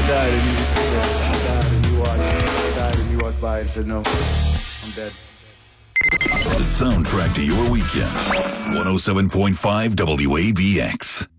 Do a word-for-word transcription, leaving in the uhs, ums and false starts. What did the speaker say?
died and you just stood there. I died and you walked. I died and you walked by and said, no, I'm dead. The soundtrack to your weekend. one oh seven point five W A B X.